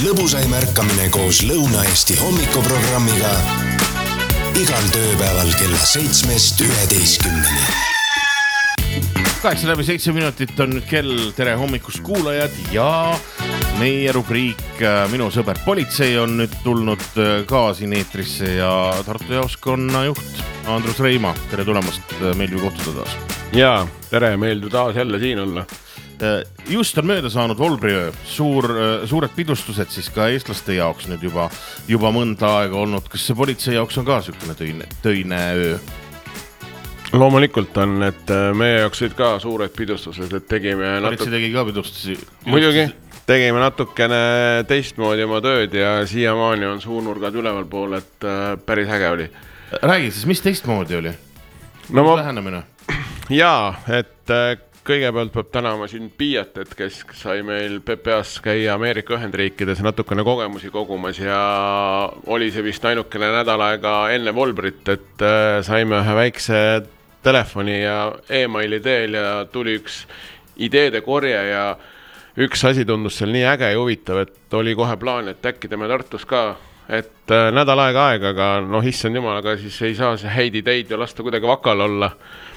lõbusaim ärkamine koos Lõuna-Eesti hommikuprogrammiga igal tööpäeval kella 7-11. 8:07 minutit on nüüd kell. Tere hommikust kuulajad ja meie rubriik Minu sõber politsei on nüüd tulnud ka siin eetrisse ja Tartu jaoskonna juht Andrus Reima. Tere tulemast, meeldiv kohtuda taas. Jaa, tere, meeldiv taas jälle siin olla. Just on mööda saanud Volbriöö, suured pidustused siis ka eestlaste jaoks nüüd juba mõnda aega olnud. Kas see politsei jaoks on ka sükene töine öö? Loomulikult on, et meie jaoks olid ka suured pidustused, et tegime politsei tegi ka pidustusi. Muidugi, tegime natukene teistmoodi oma tööd ja siiamaani on suunurgad üleval pool, et päris äge oli. Räägi siis, mis teistmoodi oli? Lähenemine? Jaa, et kõigepealt peab tänama siin Piiat, et kes sai meil PPA-s käia Ameerika Ühendriikides natukene kogemusi kogumas ja oli see vist ainukene nädal aega enne Volbrit, et saime ühe väikse telefoni ja e-maili teel ja tuli üks ideede korje ja üks asi tundus seal nii äge ja huvitav, et oli kohe plaan, et äkki teeme Tartus ka, et nädal aega, aga issand jumal, aga siis ei saa see häid ideid ja lasta kuidagi vakal olla.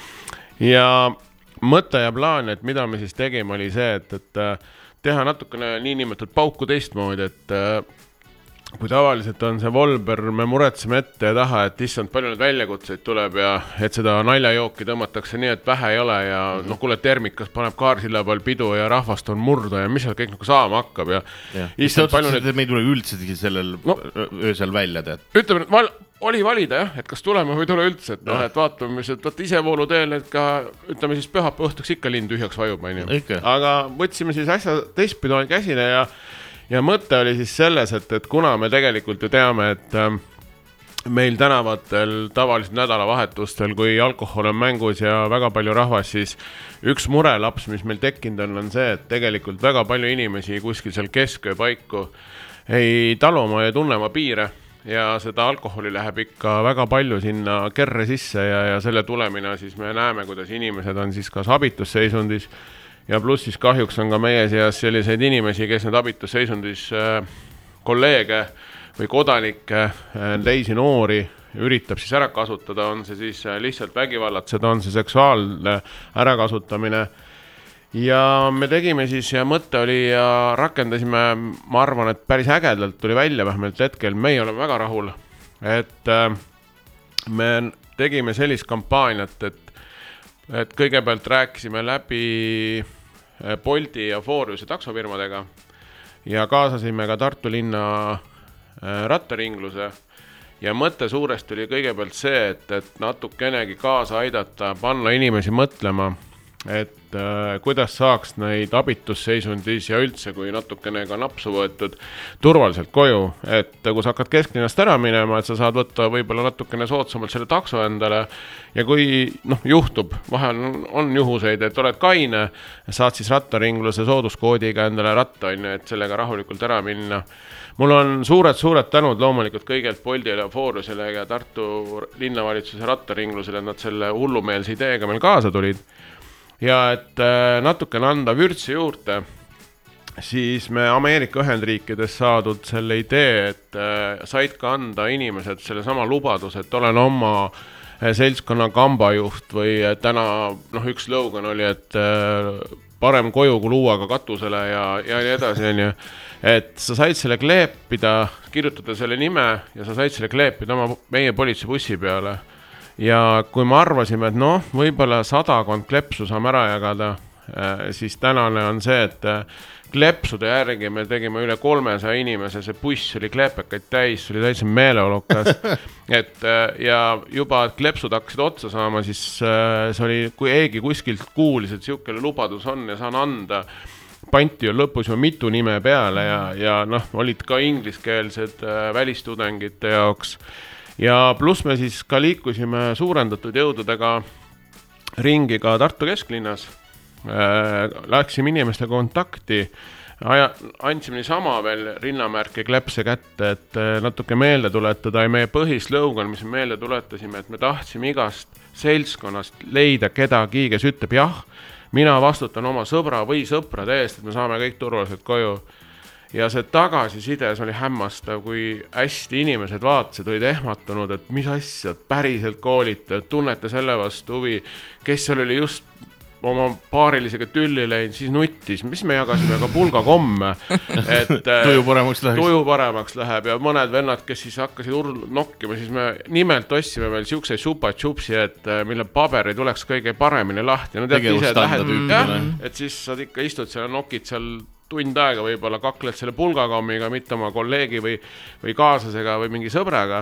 Ja mõte ja plaan, et mida me siis tegime, oli see, et teha natukene niinimetatud pauku teistmoodi, et kui tavaliselt on see Volber, me muretseme ette ja taha, et issand, palju need väljakutseid tuleb ja et seda naljajooki tõmmatakse nii, et vähe ei ole ja kuule, Termikas paneb Kaarsilla peal pidu ja rahvast on murda ja mis seal kõik saama hakkab ja issand, palju need... Me ei tule üldse sellel öösel välja, tead? Ütleme, oli valida jah, et kas tuleme või tule üldse, et vaatame, et isevoolu teel, et ka ütleme siis pühapa õhtuks ikka lind tühjaks vajub, aga võtsime siis asja teistpidi käsile ja mõte oli siis selles, et kuna me tegelikult ju teame, et meil tänavatel tavaliselt nädalavahetustel, kui alkohol on mängus ja väga palju rahvas, siis üks murelaps, mis meil tekkinud on see, et tegelikult väga palju inimesi kuskil seal kesköö paiku ei taluma ja tunnema piire ja seda alkoholi läheb ikka väga palju sinna kerre sisse ja selle tulemina siis me näeme, kuidas inimesed on siis kas abitusseisundis ja pluss siis kahjuks on ka meie seas selliseid inimesi, kes need abitusseisundis kolleege või kodanikke, teisi noori üritab siis ära kasutada, on see siis lihtsalt vägivallatsed, on see seksuaalne ärakasutamine. Ja me tegime siis ja mõte oli ja rakendasime, ma arvan, et päris ägedalt tuli välja vähemalt hetkel, meie oleme väga rahul, et me tegime sellist kampaaniat, et kõigepealt rääkisime läbi Bolti ja Foriuse taksofirmadega ja kaasasime ka Tartu linna rattaringluse ja mõte suuresti oli kõigepealt see, et natukenegi kaasa aidata, panna inimesi mõtlema, et kuidas saaks neid abitusseisundis ja üldse, kui natukene ka napsu võetud turvaliselt koju, et kui sa hakkad kesklinnast ära minema, et sa saad võtta võib-olla natukene soodsamalt selle takso endale ja kui juhtub, vahel on juhuseid, et oled kaine, saad siis rattaringluse sooduskoodiga endale ratta, et sellega rahulikult ära minna. Mul on suured tänud loomulikult kõigelt Boltile ja Foriusele ja Tartu linnavalitsuse rattaringlusele, et nad selle hullumeelse ideega meil kaasa tulid. Ja et natukene anda vürtsi juurde, siis me Ameerika Ühendriikides saadud selle idee, et said ka anda inimesed selle sama lubadus, et olen oma seltskonna kambajuht või täna üks slogan oli, et parem koju kui luuaga katusele ja nii edasi, et sa said selle kleepida, kirjutada selle nime ja sa said selle kleepida meie politseibussi peale. Ja kui me arvasime, et võib-olla 100 klepsu saame ära jagada, siis tänane on see, et klepsude järgi me tegime üle 300 inimese, see buss oli kleepekaid täis, oli täitsa meeleolukas, ja juba klepsud hakkasid otsa saama, siis see oli, kui eegi kuskilt kuulis, et siukene lubadus on ja saan anda, panti ju lõpus juba mitu nime peale ja olid ka ingliskeelsed välistudengite jaoks. Ja pluss me siis ka liikusime suurendatud jõududega ringi ka Tartu kesklinnas. Läksime inimeste kontakti, andsime niisama veel rinnamärke klepse kätte, et natuke meelde tuletada ja meie põhislõugan, mis me meelde tuletasime, et me tahtsime igast seltskonnast leida kedagi, kes ütleb jah, mina vastutan oma sõbra või sõprade eest, et me saame kõik turvaliselt koju. ja see tagasisides oli hämmastav, kui hästi inimesed vaatasid, olid ehmatunud, et mis asja, päriselt koolite, tunnete selle vastu huvi, kes seal oli just oma paarilisega tülli läinud, siis nuttis, mis me jagasime ka pulgakomme, et tuju paremaks läheb ja mõned vennad, kes siis hakkasid nokkima, siis me nimelt ostsime veel siukseid supa-tšupsi, et mille paberi tuleks kõige paremini lahti. No et siis saad ikka istud seal, nokid seal tund aega, võib-olla kakled selle pulgakommiga, mitte oma kolleegi või kaaslasega või mingi sõbraga.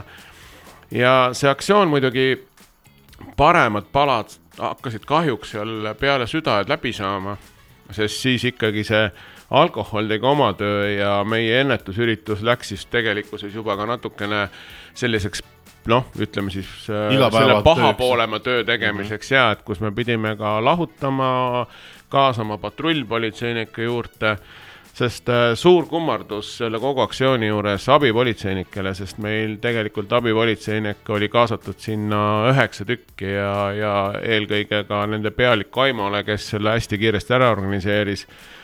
Ja see aktsioon muidugi paremad palad hakkasid kahjuks seal peale südaed läbi saama, sest siis ikkagi see alkohol tegi oma töö ja meie ennetusüritus läks siis tegelikkuses juba ka natukene selliseks, ütleme siis selle pahapoolema töö tegemiseks ja et kus me pidime ka lahutama, kaasama patrullpolitseinike juurde, sest suur kummardus selle kogu aktsiooni juures abipolitseinikele, sest meil tegelikult abipolitseinik oli kaasatud sinna 9 tükki ja eelkõige ka nende pealik Aimole, kes selle hästi kiiresti ära organiseeris.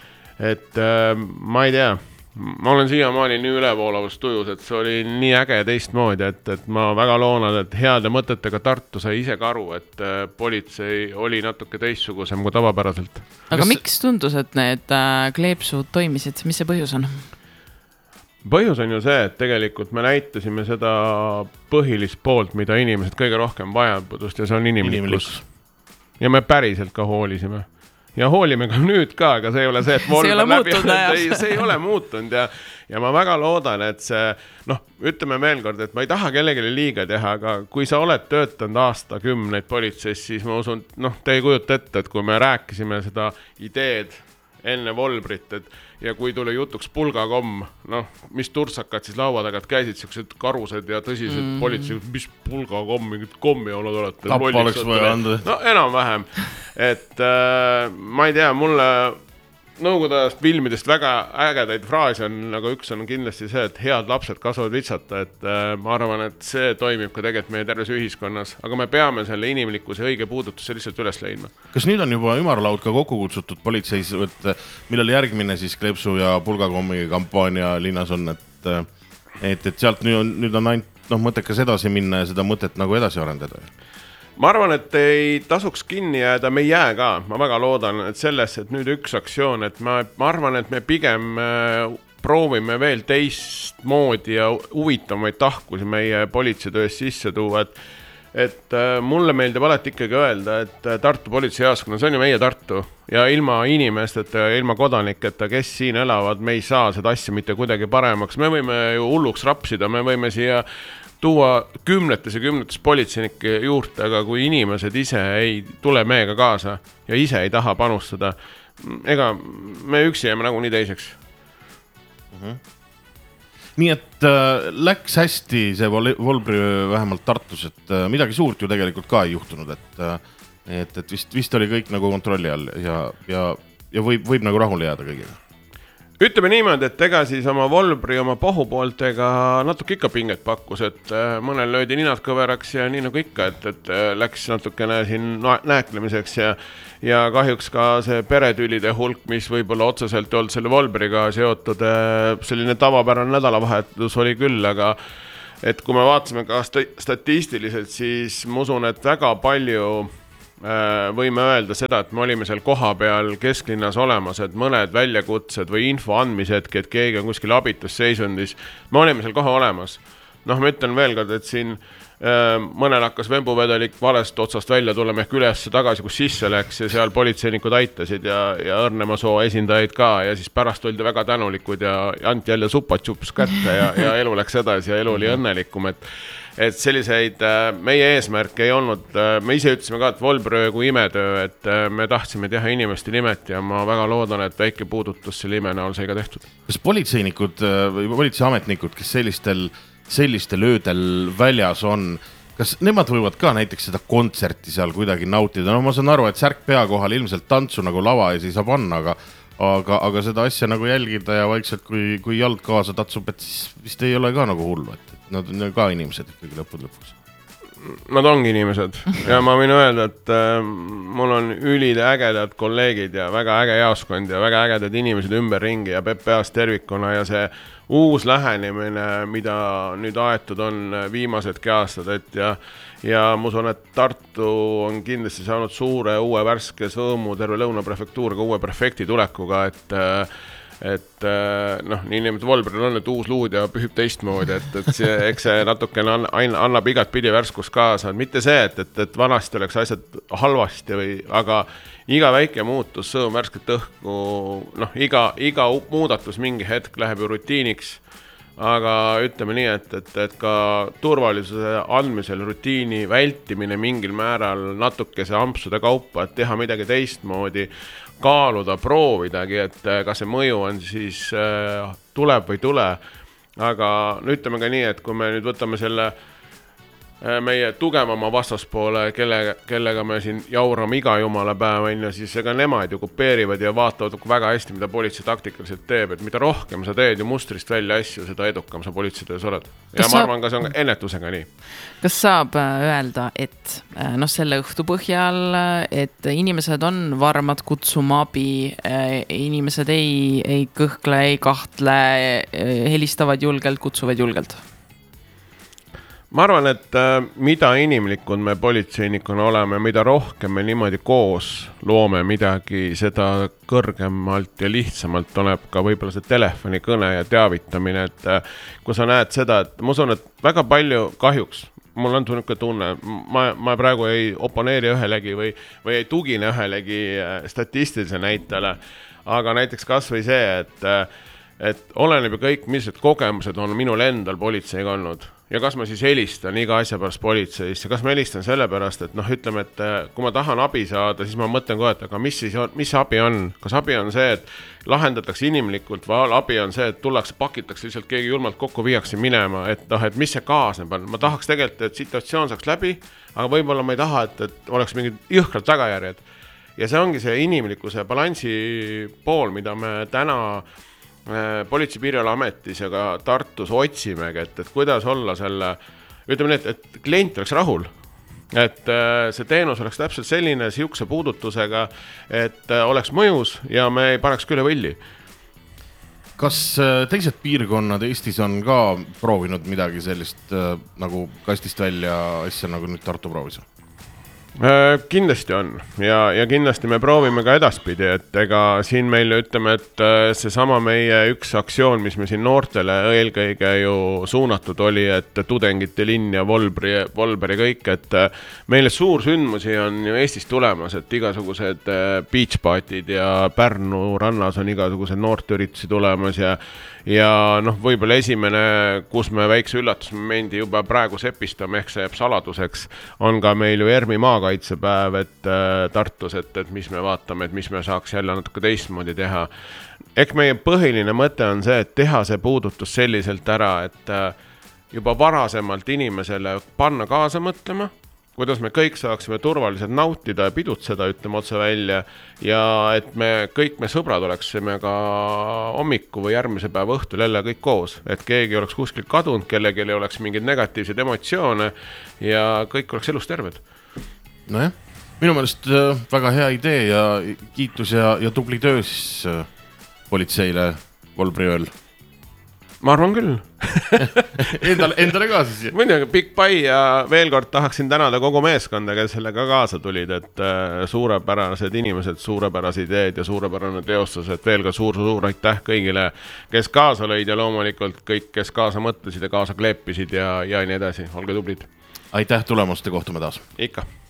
Et ma ei tea, ma olen siiamaani nii ülevoolavus tujus, et see oli nii äge teistmoodi, et ma väga loonan, et heade mõtetega Tartu sai ise ka aru, et politsei oli natuke teistsugusem kui tavapäraselt. Aga miks tundus, et need kleepsud toimisid? Mis see põhjus on? Põhjus on ju see, et tegelikult me näitasime seda põhilist poolt, mida inimesed kõige rohkem vajabudust ja see on inimlikkus. Ja me päriselt ka hoolisime. Ja hoolime ka nüüd ka, aga see ei ole see, et see ei ole muutunud ja ma väga loodan, et see, ütleme veel kord, et ma ei taha kellelegi liiga teha, aga kui sa oled töötanud aastakümneid politseis, siis ma usun, te ei kujuta ette, et kui me rääkisime seda ideed enne Volbrit, ja kui tuli jutuks pulgakomm, mis tursakad siis laua tagant käisid, siuksed karused ja tõsised politseid, mis pulgakomm, mingid kommi olete. Tappa oleks vaja anda. Enam vähem. Et ma ei tea, mulle nõukodajast filmidest väga ägedaid fraase on, aga üks on kindlasti see, et head lapsed kasvavad vitsata, et ma arvan, et see toimib ka tegelikult meie terves ühiskonnas, aga me peame selle inimlikkuse õige puudutusse lihtsalt üles leidma. Kas nüüd on juba ümarlaud ka kokku kutsutud politseis, millal järgmine siis kleepsu ja pulgakommi kampaania linnas on, et sealt nüüd on ainult mõttekas edasi minna ja seda mõtet nagu edasi arendada? Ma arvan, et ei tasuks kinni jääda, me ei jää ka. Ma väga loodan, et selles, et nüüd üks aktsioon, et ma arvan, et me pigem proovime veel teistmoodi ja huvitamaid tahkusi meie politseitöös sisse tuua, et mulle meeldib alati ikkagi öelda, et Tartu politseijaoskonna, see on ju meie Tartu ja ilma inimesteta ja ilma kodaniketa, kes siin elavad, me ei saa seda asja mitte kuidagi paremaks. Me võime ju hulluks rapsida, me võime siia tuua kümnetes ja kümnetes politseinike juurde, aga kui inimesed ise ei tule meiega kaasa ja ise ei taha panustada, ega me üksi jääme nagu nii teiseks. Nii et läks hästi see Volbri vähemalt Tartus, et midagi suurt ju tegelikult ka ei juhtunud, et vist oli kõik nagu kontrolli all ja võib nagu rahule jääda kõigile. Ütleme niimoodi, et ega siis oma Volbri oma pohupooltega natuke ikka pinget pakkus, et mõnel löödi ninad kõveraks ja nii nagu ikka, et läks natukene siin nääklemiseks ja kahjuks ka see peretülide hulk, mis võib-olla otseselt olnud selle Volbriga seotud, selline tavapärane nädalavahetus oli küll, aga et kui me vaatasime ka statistiliselt, siis ma usun, et väga palju võime öelda seda, et me olime seal koha peal kesklinnas olemas, et mõned väljakutsed või info andmisedki, et keegi on kuskil abitus seisundis, me olime seal koha olemas. Ma ütlen veel kord, et siin mõnel hakkas vembuvedelik valest otsast välja tulema ehk üles tagasi, kus sisse läks ja seal politseinikud aitasid ja õrnema soo esindajaid ka ja siis pärast oldi väga tänulikud ja anti jälle supatšups kätte ja elu läks edasi ja elu oli õnnelikum, et selliseid meie eesmärk ei olnud, me ise ütlesime ka, et Volbröö kui imetöö, et me tahtsime teha inimeste nimet ja ma väga loodan, et väike puudutus selle ime näol sai ka tehtud. Kas politseinikud või politseiametnikud, kes sellistel öödel väljas on, kas nemad võivad ka näiteks seda kontserti seal kuidagi nautida? Ma saan aru, et särk pea kohal ilmselt tantsu nagu lava ees ei saa panna, aga seda asja nagu jälgida ja vaikselt, kui jalg kaasa tatsub, et siis vist ei ole ka nagu hullu, et nad on ka inimesed ikkagi lõpuks. Nad ongi inimesed ja ma võin öelda, et mul on üliägedad kolleegid ja väga äge jaoskond ja väga ägedad inimesed ümberringi ja PPA-s tervikuna ja see uus lähenemine, mida nüüd aetud on viimasedki aastad, ja ma usun, et Tartu on kindlasti saanud suure uue värske sõõmu terve Lõunaprefektuuriga uue prefekti tulekuga, et nii nimelt Volbril on, et uus luud ja pühib teistmoodi, eks see natukene annab igat pidi värskus kaasa, mitte see, et vanasti oleks asjad halvasti aga iga väike muutus, sõõm värsket õhku, iga muudatus mingi hetk läheb ju rutiiniks, aga ütleme nii, et ka turvalisuse andmisel rutiini vältimine mingil määral natukese ampsude kaupa, et teha midagi teistmoodi, kaaluda, proovidagi, et kas see mõju on siis tuleb või tule, aga ütleme ka nii, et kui me nüüd võtame selle meie tugevama vastaspoole, kellega me siin jaurame iga jumala päev, siis ega nemad ju kopeerivad ja vaatavad väga hästi, mida politsei taktikaliselt teeb, et mida rohkem sa teed ju mustrist välja asju, seda edukam sa politseitöös oled. Ja ma arvan, ka see on ennetusega nii. Kas saab öelda, et selle õhtu põhjal, et inimesed on varmad kutsuma abi, inimesed ei kõhkle, ei kahtle, helistavad julgelt, kutsuvad julgelt? Ma arvan, et mida inimlikud me politseinikuna oleme, mida rohkem me niimoodi koos loome midagi, seda kõrgemalt ja lihtsamalt tuleb ka võib-olla see telefonikõne ja teavitamine, et kui sa näed seda, et ma usun, et väga palju kahjuks, mul on tunne, ma praegu ei oponeeri ühelegi või ei tugine ühelegi statistilise näitele, aga näiteks kas või see, et oleneb ju kõik, millised kogemused on minul endal politseiga olnud. Ja kas ma siis helistan iga asja pärast politseisse, kas ma helistan sellepärast, et ütleme, et kui ma tahan abi saada, siis ma mõtlen kohe, et aga mis abi on? Kas abi on see, et lahendatakse inimlikult või abi on see, et tullakse, pakitakse lihtsalt keegi julmalt kokku, viiakse minema, et mis see kaasneb on? Ma tahaks tegelikult, et situatsioon saaks läbi, aga võib-olla ma ei taha, et oleks mingid jõhkrad tagajärjed. Ja see ongi see inimlikkuse balansi pool, mida me täna Politsei- ja Piirivalveametis ja ka Tartus otsimegi, et kuidas olla selle, ütleme nii, et klient oleks rahul, et see teenus oleks täpselt selline sihukese puudutusega, et oleks mõjus ja me ei paneks küll võlli. Kas teised piirkonnad Eestis on ka proovinud midagi sellist nagu kastist välja asja, nagu nüüd Tartu proovis? Kindlasti on ja kindlasti me proovime ka edaspidi, et ega siin meil ütleme, et see sama meie üks aktsioon, mis me siin noortele eelkõige ju suunatud oli, et tudengite linn ja Volberi kõik, et meile suur sündmusi on ju Eestis tulemas, et igasugused beachpartid ja Pärnu rannas on igasugused noorteüritusi tulemas ja võib-olla esimene, kus me väikse üllatusmomendi juba praegu sepistame, ehk see jääb saladuseks, on ka meil ju ERMi maakaitsepäev, et Tartus, et mis me vaatame, et mis me saaks jälle natuke teistmoodi teha. Ehk meie põhiline mõte on see, et teha see puudutus selliselt ära, et juba varasemalt inimesele panna kaasa mõtlema, kuidas me kõik saaksime turvaliselt nautida ja pidutseda, ütleme otse välja, ja et kõik me sõbrad oleksime ka hommiku või järgmise päeva õhtul jälle kõik koos, et keegi oleks kuskilt kadunud, kellegi ei oleks mingeid negatiivseid emotsioone ja kõik oleks elus terved. Nojah, minu meelest väga hea idee ja kiitus ja tubli töö siis politseile Volbriööl. Ma arvan küll. Endale ka siis. Muidugi, Big Bye ja veel kord tahaksin tänada kogu meeskonda, kes sellega kaasa tulid, et suurepärased inimesed, suurepärased ideed ja suurepärane teostus, et veel ka suur aitäh kõigile, kes kaasa lõid ja loomulikult kõik, kes kaasa mõtlesid ja kaasa kleepisid ja nii edasi. Olge tublid. Aitäh tulemast ja kohtume taas. Ikka.